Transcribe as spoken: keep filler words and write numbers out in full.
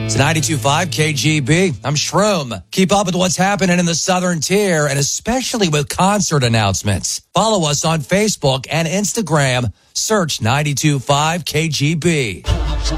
It's ninety-two point five K G B. I'm Shroom. Keep up with what's happening in the Southern Tier, and especially with concert announcements. Follow us on Facebook and Instagram. Search ninety-two point five K G B.